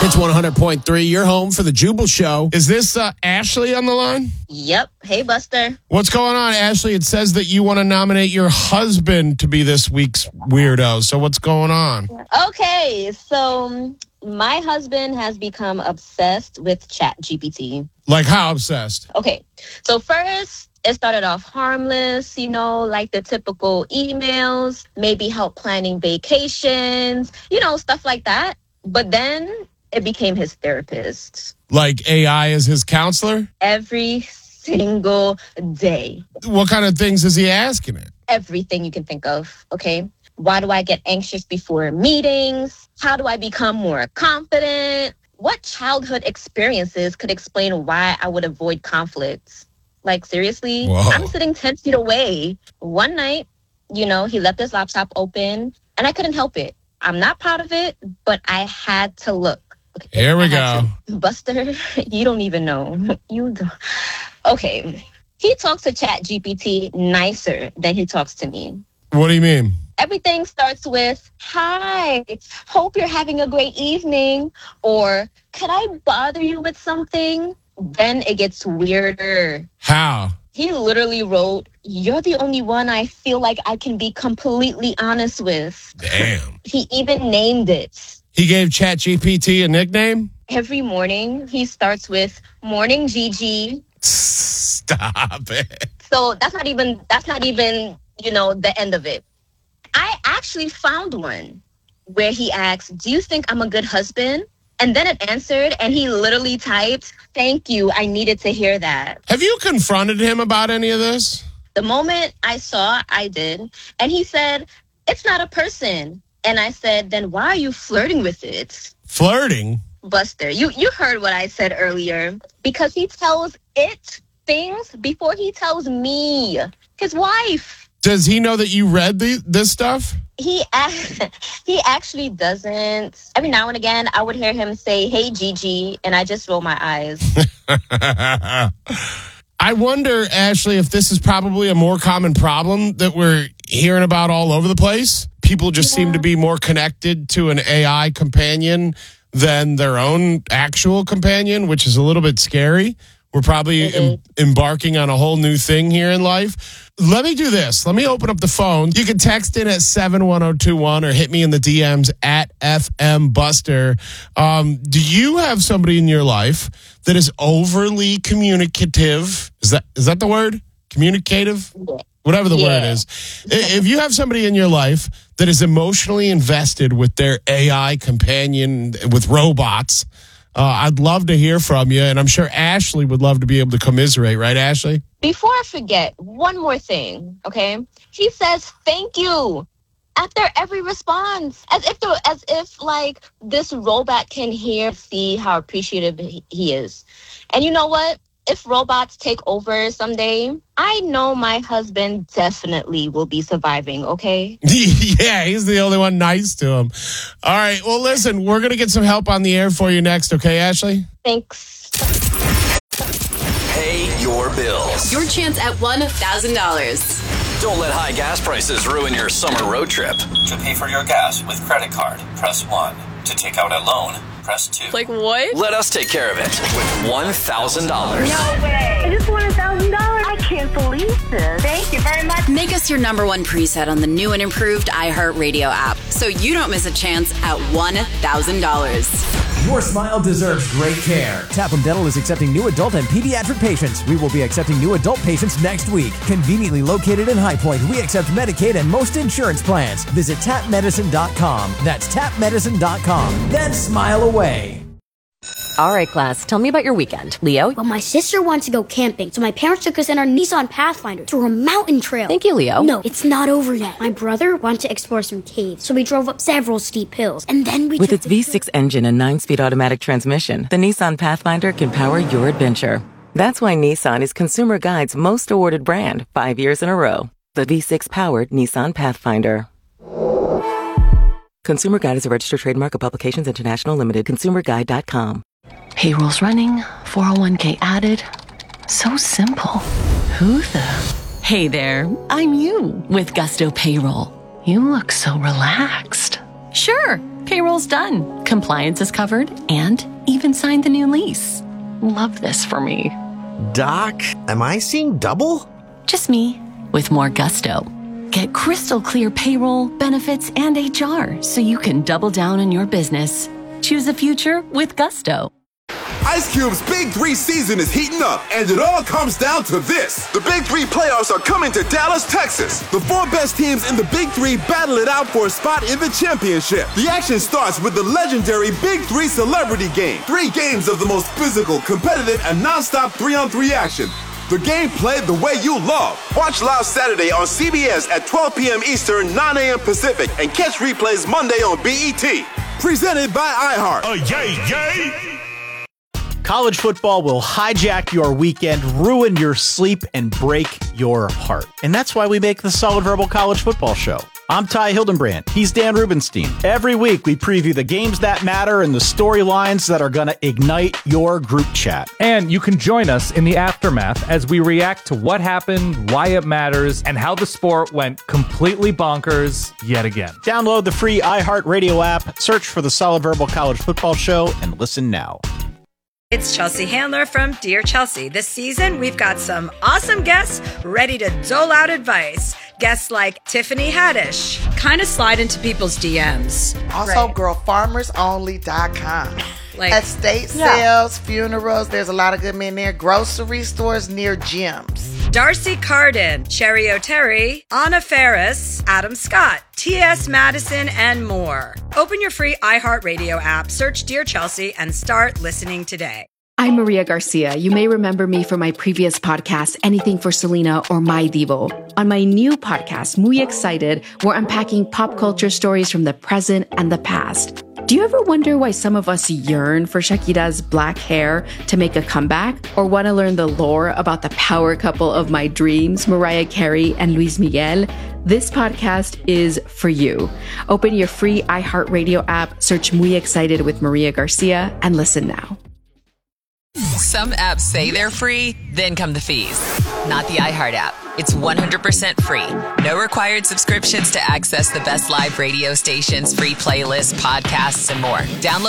It's 100.3. You're home for the Jubal Show. Is this Ashley on the line? Yep. Hey, Buster. What's going on, Ashley? It says that you want to nominate your husband to be this week's weirdo. So what's going on? Okay, so my husband has become obsessed with ChatGPT. Like how obsessed? Okay, so first it started off harmless, like the typical emails, maybe help planning vacations, stuff like that. But then it became his therapist. Like AI is his counselor? Every single day. What kind of things is he asking it? Everything you can think of, okay? Why do I get anxious before meetings? How do I become more confident? What childhood experiences could explain why I would avoid conflicts? Like, seriously? Whoa. I'm sitting 10 feet away. One night, he left his laptop open, and I couldn't help it. I'm not proud of it, but I had to look. Okay, Here we go. Buster, you don't even know. You don't. Okay. He talks to ChatGPT nicer than he talks to me. What do you mean? Everything starts with, "Hi, hope you're having a great evening," or "Could I bother you with something?" Then it gets weirder. How? He literally wrote, "You're the only one I feel like I can be completely honest with." Damn. He even named it. He gave ChatGPT a nickname? Every morning, he starts with, "Morning, Gigi." Stop it. So that's not even, the end of it. I actually found one where he asked, "Do you think I'm a good husband?" And then it answered, and he literally typed, "Thank you, I needed to hear that." Have you confronted him about any of this? The moment I saw, I did. And he said, "It's not a person." And I said, "Then why are you flirting with it?" Flirting? Buster, you heard what I said earlier. Because he tells it things before he tells me, his wife. Does he know that you read this stuff? He actually doesn't. Every now and again, I would hear him say, "Hey, Gigi," and I just roll my eyes. I wonder, Ashley, if this is probably a more common problem that we're hearing about all over the place. People just seem to be more connected to an AI companion than their own actual companion, which is a little bit scary. We're probably embarking on a whole new thing here in life. Let me do this. Let me open up the phone. You can text in at 71021 or hit me in the DMs at FM Buster. Do you have somebody in your life that is overly communicative? Is that the word? Communicative? Whatever the word is. If you have somebody in your life that is emotionally invested with their AI companion, with robots, I'd love to hear from you, and I'm sure Ashley would love to be able to commiserate, right, Ashley? Before I forget, one more thing, okay? He says thank you after every response, as if this robot can see how appreciative he is. And you know what? If robots take over someday, I know my husband definitely will be surviving, okay? Yeah, he's the only one nice to him. All right, well, listen, we're going to get some help on the air for you next, okay, Ashley? Thanks. Pay your bills. Your chance at $1,000. Don't let high gas prices ruin your summer road trip. To pay for your gas with credit card, press 1. To take out a loan, press 2. Like what? Let us take care of it with $1,000. No way. I just won $1,000. I can't believe this. Thank you very much. Make us your number one preset on the new and improved iHeartRadio app so you don't miss a chance at $1,000. Your smile deserves great care. Tappan Dental is accepting new adult and pediatric patients. We will be accepting new adult patients next week. Conveniently located in High Point, we accept Medicaid and most insurance plans. Visit tapmedicine.com. That's tapmedicine.com. Then smile away. All right, class, tell me about your weekend. Leo? Well, my sister wants to go camping, so my parents took us in our Nissan Pathfinder to a mountain trail. Thank you, Leo. No, it's not over yet. My brother wanted to explore some caves, so we drove up several steep hills, and then we With its V6 engine and 9-speed automatic transmission, the Nissan Pathfinder can power your adventure. That's why Nissan is Consumer Guide's most awarded brand 5 years in a row. The V6-powered Nissan Pathfinder. Consumer Guide is a registered trademark of Publications International Limited. ConsumerGuide.com. Payroll's running, 401k added. So simple. Who the? Hey there, I'm you with Gusto Payroll. You look so relaxed. Sure. Payroll's done, compliance is covered, and even signed the new lease. Love this for me. Doc, am I seeing double? Just me, with more gusto. Get crystal clear payroll, benefits, and HR so you can double down on your business. Choose a future with gusto. Ice Cube's Big 3 season is heating up, and it all comes down to this. The Big 3 playoffs are coming to Dallas, Texas. The 4 best teams in the Big 3 battle it out for a spot in the championship. The action starts with the legendary Big 3 Celebrity Game. 3 games of the most physical, competitive, and non-stop 3-on-3 action. The game played the way you love. Watch live Saturday on CBS at 12 p.m. Eastern, 9 a.m. Pacific, and catch replays Monday on BET. Presented by iHeart. Yay! College football will hijack your weekend, ruin your sleep, and break your heart. And that's why we make the Solid Verbal College Football Show. I'm Ty Hildenbrand. He's Dan Rubenstein. Every week, we preview the games that matter and the storylines that are going to ignite your group chat. And you can join us in the aftermath as we react to what happened, why it matters, and how the sport went completely bonkers yet again. Download the free iHeartRadio app, search for the Solid Verbal College Football Show, and listen now. It's Chelsea Handler from Dear Chelsea. This season, we've got some awesome guests ready to dole out advice. Guests like Tiffany Haddish. Kind of slide into people's DMs. Also, girlfarmersonly.com. Like estate sales, funerals. There's a lot of good men there. Grocery stores near gyms. Darcy Carden, Sherry O'Terry, Anna Ferris, Adam Scott, T.S. Madison, and more. Open your free iHeartRadio app, search Dear Chelsea, and start listening today. I'm Maria Garcia. You may remember me from my previous podcast, Anything for Selena or My Divo. On my new podcast, Muy Excited, we're unpacking pop culture stories from the present and the past. Do you ever wonder why some of us yearn for Shakira's black hair to make a comeback? Or want to learn the lore about the power couple of my dreams, Mariah Carey and Luis Miguel? This podcast is for you. Open your free iHeartRadio app, search Muy Excited with Maria Garcia, and listen now. Some apps say they're free, then come the fees. Not the iHeart app. It's 100% free. No required subscriptions to access the best live radio stations, free playlists, podcasts, and more. Download